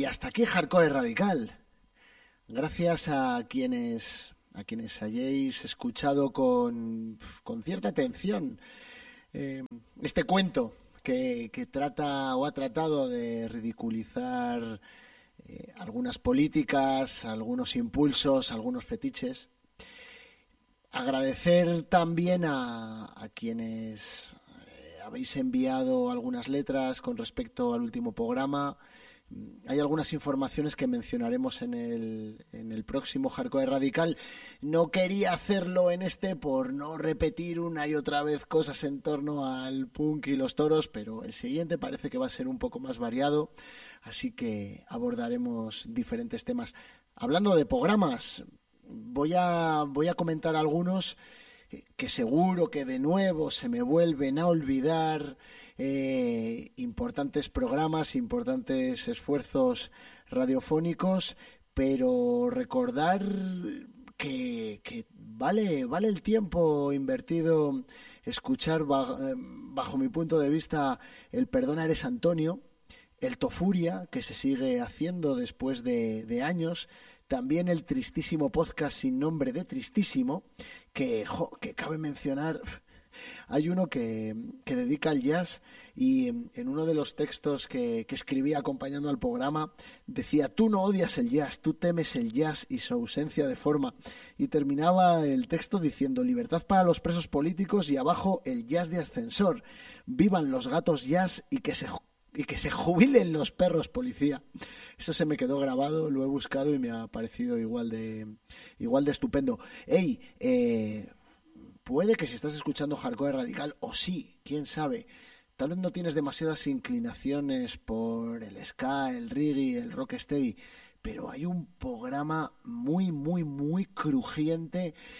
Y hasta aquí Hardcore Radical. Gracias a quienes hayáis escuchado con cierta atención este cuento que trata o ha tratado de ridiculizar algunas políticas, algunos impulsos, algunos fetiches. Agradecer también a quienes habéis enviado algunas letras con respecto al último programa. Hay algunas informaciones que mencionaremos en el próximo Hardcore Radical. No quería hacerlo en este por no repetir una y otra vez cosas en torno al punk y los toros, pero el siguiente parece que va a ser un poco más variado, así que abordaremos diferentes temas. Hablando de programas, voy a comentar algunos que seguro que de nuevo se me vuelven a olvidar. Importantes programas, importantes esfuerzos radiofónicos, pero recordar que vale el tiempo invertido escuchar bajo mi punto de vista el Perdona eres Antonio, el Tofuria, que se sigue haciendo después de años, también el tristísimo podcast sin nombre de Tristísimo, que cabe mencionar. Hay uno que dedica al jazz y en uno de los textos que escribía acompañando al programa decía: tú no odias el jazz, tú temes el jazz y su ausencia de forma. Y terminaba el texto diciendo: libertad para los presos políticos y abajo el jazz de ascensor. Vivan los gatos jazz y que se jubilen los perros policía. Eso se me quedó grabado, lo he buscado y me ha parecido igual de estupendo. Hey, puede que si estás escuchando Hardcore Radical, o sí, quién sabe, tal vez no tienes demasiadas inclinaciones por el ska, el reggae, el rocksteady, pero hay un programa muy crujiente